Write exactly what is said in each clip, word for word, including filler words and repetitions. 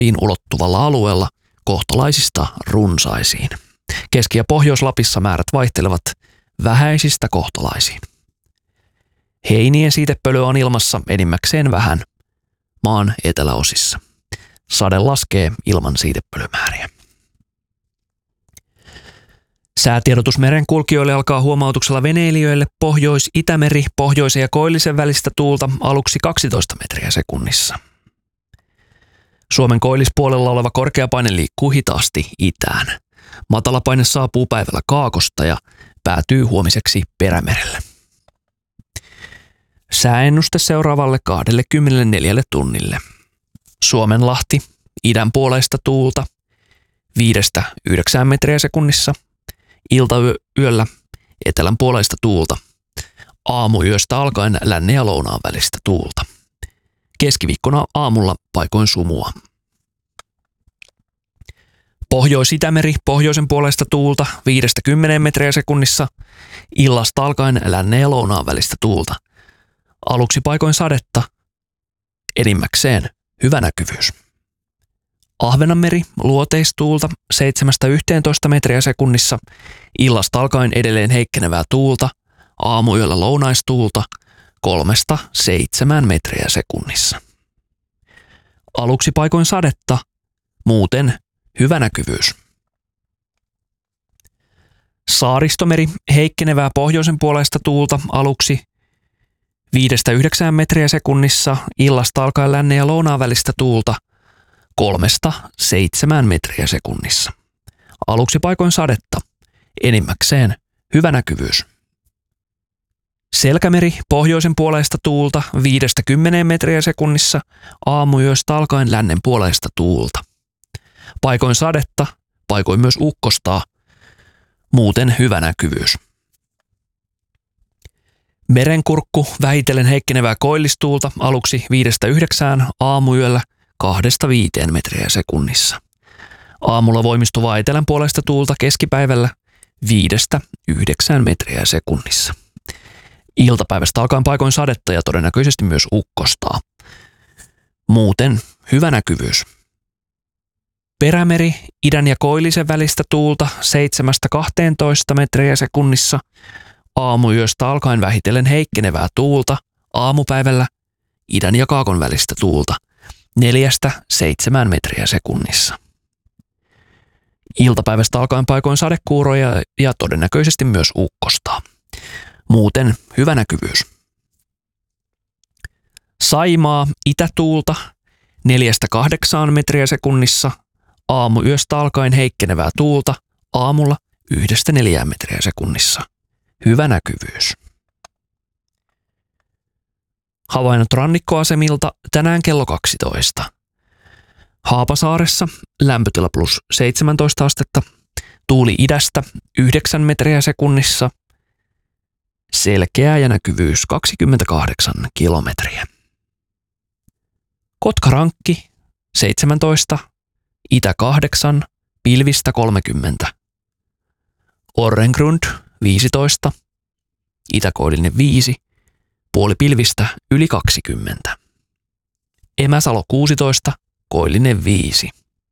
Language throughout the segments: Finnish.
ulottuvalla alueella kohtalaisista runsaisiin. Keski- ja Pohjois-Lapissa määrät vaihtelevat vähäisistä kohtalaisiin. Heinien siitepölyä on ilmassa enimmäkseen vähän maan eteläosissa. Sade laskee ilman siitepölymääriä. Säätiedotus merenkulkijoille alkaa huomautuksella veneilijöille Pohjois-Itämeri, Pohjoisen ja Koillisen välistä tuulta aluksi kaksitoista metriä sekunnissa. Suomen koillispuolella oleva korkeapaine liikkuu hitaasti itään. Matalapaine saapuu päivällä Kaakosta ja päätyy huomiseksi Perämerelle. Sääennuste seuraavalle kaksikymmentäneljä tunnille. Suomenlahti, idän puoleista tuulta viidestä yhdeksään metriä sekunnissa. Iltayöllä etelän puoleista tuulta. Aamuyöstä alkaen lännen ja lounaan välistä tuulta. Keskiviikkona aamulla paikoin sumua. Pohjois-Itämeri, pohjoisen puoleista tuulta viidestä kymmeneen metriä sekunnissa. Illasta alkaen lännen ja lounaan välistä tuulta. Aluksi paikoin sadetta, enimmäkseen hyvä näkyvyys. Ahvenanmeri, luoteistuulta seitsemästä yhteentoista metriä sekunnissa. Illasta alkaen edelleen heikkenevää tuulta. Aamuyöllä lounaistuulta kolmesta seitsemään metriä sekunnissa. Aluksi paikoin sadetta, muuten hyvä näkyvyys. Saaristomeri, heikkenevää pohjoisen puoleista tuulta aluksi viidestä yhdeksään metriä sekunnissa. Illasta alkaen lännen ja lounaan välistä tuulta kolmesta seitsemään metriä sekunnissa. Aluksi paikoin sadetta, enimmäkseen hyvä näkyvyys. Selkämeri, pohjoisen puoleista tuulta viidestä kymmeneen metriä sekunnissa. Aamuyöstä alkaen lännen puoleista tuulta. Paikoin sadetta, paikoin myös ukkostaa, muuten hyvä näkyvyys. Merenkurkku, vähitellen heikkenevää koillistuulta aluksi viidestä yhdeksään, aamuyöllä kahdesta viiteen metriä sekunnissa. Aamulla voimistuvaa etelän puolesta tuulta keskipäivällä viidestä yhdeksään metriä sekunnissa. Iltapäivästä alkaen paikoin sadetta ja todennäköisesti myös ukkostaa. Muuten hyvä näkyvyys. Perämeri, idän ja koillisen välistä tuulta seitsemästä kahteentoista metriä sekunnissa. Aamuyöstä alkaen vähitellen heikkenevää tuulta. Aamupäivällä idän ja kaakon välistä tuulta neljästä seitsemään metriä sekunnissa. Iltapäivästä alkaen paikoin sadekuuroja ja todennäköisesti myös ukkostaa. Muuten hyvä näkyvyys. Saimaa, itätuulta neljästä kahdeksaan metriä sekunnissa. Aamuyöstä alkaen heikkenevää tuulta. Aamulla yhdestä neljään metriä sekunnissa. Hyvä näkyvyys. Havainnot rannikkoasemilta tänään kello kaksitoista. Haapasaaressa lämpötila plus seitsemäntoista astetta. Tuuli idästä yhdeksän metriä sekunnissa. Selkeä ja näkyvyys kaksikymmentäkahdeksan kilometriä. Kotkarankki seitsemäntoista, itä kahdeksan, pilvistä kolmekymmentä. Orrengrund viisitoista, itäkoillinen viisi, puoli pilvistä yli kaksikymmentä. Emäsalo kuusitoista, koillinen viisi.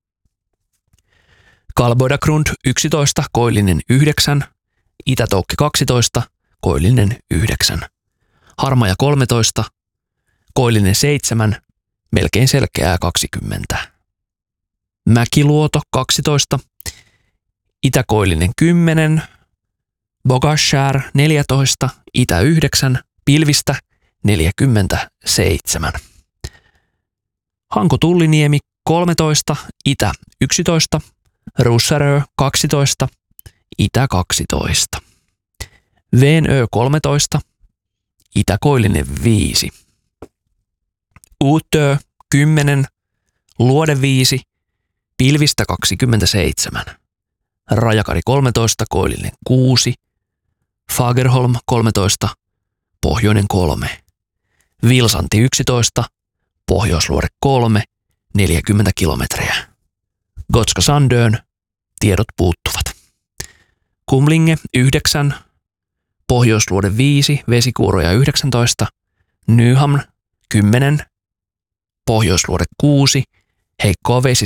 Kalboidagrund yksitoista, koillinen yhdeksän, Itätoukki kaksitoista, koillinen yhdeksän. Harmaja kolmetoista, koillinen seitsemän, melkein selkeää kaksikymmentä. Mäkiluoto kaksitoista, itäkoillinen kymmenen, Bogashär neljätoista, itä yhdeksän, pilvistä neljäkymmentäseitsemän. Hanko-Tulliniemi kolmetoista, itä yksitoista, Russarö kaksitoista, itä kaksitoista. Veenö kolmetoista, itäkoillinen viisi. Uutö kymmenen, Luode viisi, pilvistä kaksikymmentäseitsemän. Rajakari kolmetoista, koillinen kuusi. Fagerholm kolmetoista, pohjoinen kolme. Vilsanti yksitoista, Pohjoisluode kolme, neljäkymmentä kilometriä. Gotska Sandön, tiedot puuttuvat. Kumlinge yhdeksän, Pohjoisluode viisi, vesikuuroja yhdeksäntoista. Nyhamn kymmenen, Pohjoisluode kuusi, heikkoa vesi